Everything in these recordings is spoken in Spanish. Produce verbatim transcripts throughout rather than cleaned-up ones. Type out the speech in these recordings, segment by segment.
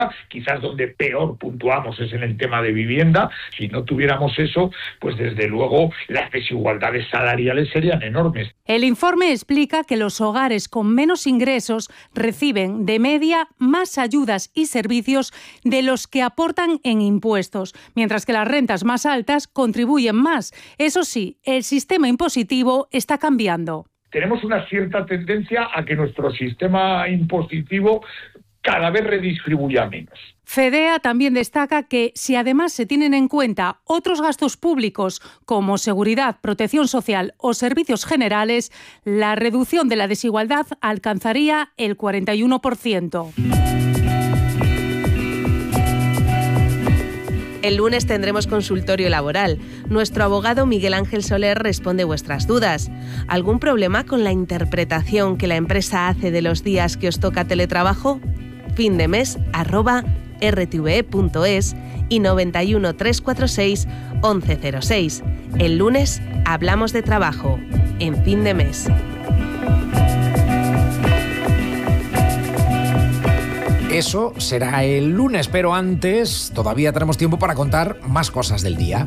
Quizás donde peor puntuamos es en el tema de vivienda. Si no tuviéramos eso, pues desde luego las desigualdades salariales serían enormes. El informe explica que los hogares con menos ingresos reciben de media más ayudas y servicios de los que aportan en impuestos, mientras que las rentas más altas contribuyen más. Eso sí, el sistema impositivo está cambiando. Tenemos una cierta tendencia a que nuestro sistema impositivo cada vez redistribuya menos. FEDEA también destaca que si además se tienen en cuenta otros gastos públicos como seguridad, protección social o servicios generales, la reducción de la desigualdad alcanzaría el cuarenta y uno por ciento. El lunes tendremos consultorio laboral. Nuestro abogado Miguel Ángel Soler responde vuestras dudas. ¿Algún problema con la interpretación que la empresa hace de los días que os toca teletrabajo? Findemes arroba r t v e punto es y noventa y uno, trescientos cuarenta y seis, once cero seis. El lunes hablamos de trabajo en Fin de Mes. Eso será el lunes, pero antes todavía tenemos tiempo para contar más cosas del día.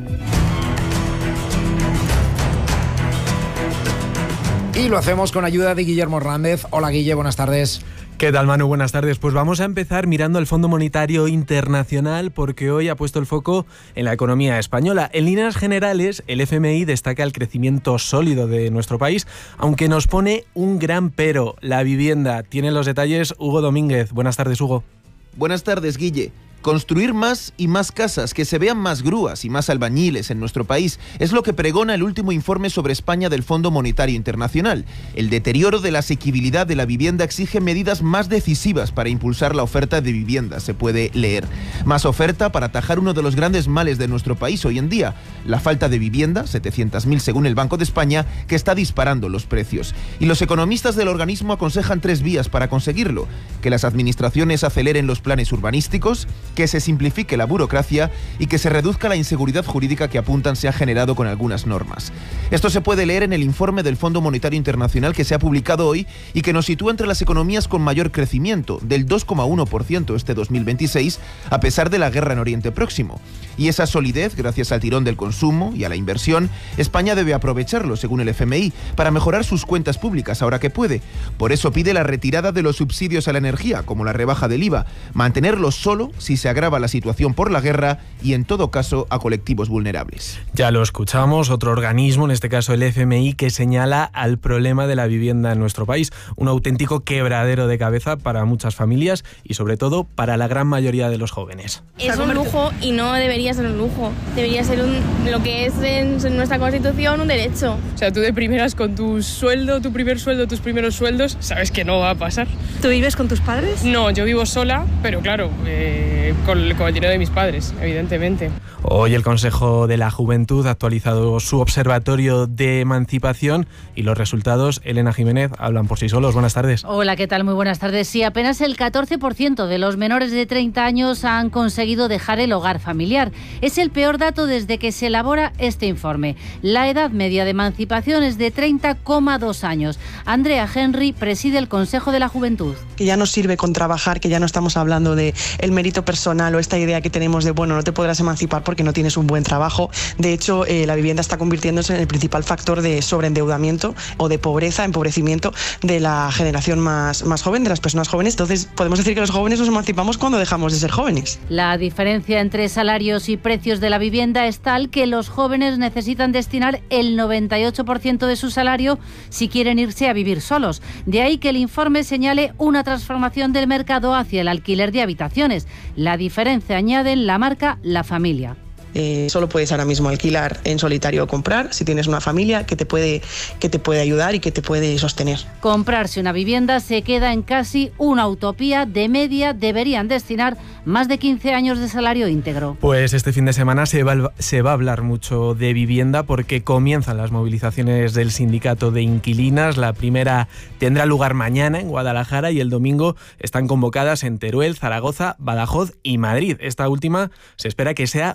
Y lo hacemos con ayuda de Guillermo Hernández. Hola Guille, buenas tardes. ¿Qué tal, Manu? Buenas tardes. Pues vamos a empezar mirando el Fondo Monetario Internacional porque hoy ha puesto el foco en la economía española. En líneas generales, el F M I destaca el crecimiento sólido de nuestro país, aunque nos pone un gran pero, la vivienda. Tiene los detalles Hugo Domínguez. Buenas tardes, Hugo. Buenas tardes, Guille. Construir más y más casas, que se vean más grúas y más albañiles en nuestro país, es lo que pregona el último informe sobre España del Fondo Monetario Internacional. El deterioro de la asequibilidad de la vivienda exige medidas más decisivas para impulsar la oferta de vivienda, se puede leer. Más oferta para atajar uno de los grandes males de nuestro país hoy en día, la falta de vivienda, setecientos mil según el Banco de España, que está disparando los precios. Y los economistas del organismo aconsejan tres vías para conseguirlo: que las administraciones aceleren los planes urbanísticos, que se simplifique la burocracia y que se reduzca la inseguridad jurídica que apuntan se ha generado con algunas normas. Esto se puede leer en el informe del Fondo Monetario Internacional que se ha publicado hoy y que nos sitúa entre las economías con mayor crecimiento, del dos coma uno por ciento este dos mil veintiséis, a pesar de la guerra en Oriente Próximo. Y esa solidez, gracias al tirón del consumo y a la inversión, España debe aprovecharlo, según el F M I, para mejorar sus cuentas públicas ahora que puede. Por eso pide la retirada de los subsidios a la energía, como la rebaja del I V A, mantenerlos solo si se agrava la situación por la guerra y, en todo caso, a colectivos vulnerables. Ya lo escuchamos, otro organismo, en este caso el F M I, que señala al problema de la vivienda en nuestro país, un auténtico quebradero de cabeza para muchas familias y, sobre todo, para la gran mayoría de los jóvenes. Es un lujo y no debería ser un lujo, debería ser un, lo que es en, en nuestra Constitución, un derecho. O sea, tú de primeras con tu sueldo, tu primer sueldo, tus primeros sueldos, sabes que no va a pasar. ¿Tú vives con tus padres? No, yo vivo sola, pero claro, eh, con, con el dinero de mis padres, evidentemente. Hoy el Consejo de la Juventud ha actualizado su observatorio de emancipación y los resultados, Elena Jiménez, hablan por sí solos. Buenas tardes. Hola, ¿qué tal? Muy buenas tardes. Sí, apenas el catorce por ciento de los menores de treinta años han conseguido dejar el hogar familiar. Es el peor dato desde que se elabora este informe. La edad media de emancipación es de treinta coma dos años. Andrea Henry preside el Consejo de la Juventud. Que ya no sirve con trabajar, que ya no estamos hablando de el mérito personal o esta idea que tenemos de, bueno, no te podrás emancipar porque no tienes un buen trabajo. De hecho, eh, la vivienda está convirtiéndose en el principal factor de sobreendeudamiento o de pobreza, empobrecimiento de la generación más, más joven, de las personas jóvenes. Entonces, podemos decir que los jóvenes nos emancipamos cuando dejamos de ser jóvenes. La diferencia entre salarios y precios de la vivienda es tal que los jóvenes necesitan destinar el noventa y ocho por ciento de su salario si quieren irse a vivir solos. De ahí que el informe señale una transformación del mercado hacia el alquiler de habitaciones. La diferencia, añaden, la marca la familia. Eh, solo puedes ahora mismo alquilar en solitario o comprar si tienes una familia que te puede, que te puede ayudar y que te puede sostener. Comprarse una vivienda se queda en casi una utopía. De media deberían destinar más de quince años de salario íntegro. Pues este fin de semana se va, se va a hablar mucho de vivienda porque comienzan las movilizaciones del sindicato de inquilinas. La primera tendrá lugar mañana en Guadalajara y el domingo están convocadas en Teruel, Zaragoza, Badajoz y Madrid. Esta última se espera que sea multitudinaria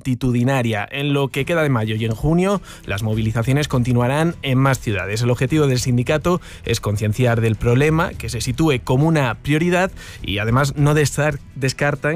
multitudinaria. En lo que queda de mayo y en junio, las movilizaciones continuarán en más ciudades. El objetivo del sindicato es concienciar del problema, que se sitúe como una prioridad y además no descartan